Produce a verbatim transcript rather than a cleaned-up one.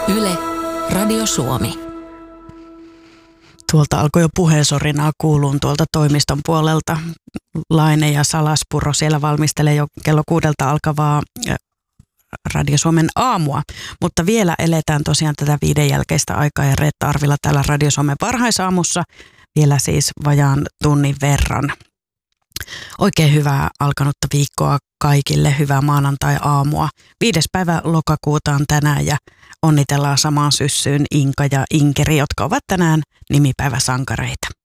Yle, Radio Suomi. Tuolta alkoi jo puheensorinaa kuuluun tuolta toimiston puolelta. Laine ja Salaspuro siellä valmistelee jo kello kuudelta alkavaa Radio Suomen aamua. Mutta vielä eletään tosiaan tätä viiden jälkeistä aikaa ja Reetta Arvila täällä Radio Suomen varhaisaamussa vielä siis vajaan tunnin verran. Oikein hyvää alkanutta viikkoa kaikille, hyvää maanantai-aamua. Viides päivä lokakuuta on tänään ja onnitellaan samaan syssyyn Inka ja Inkeri, jotka ovat tänään nimipäiväsankareita.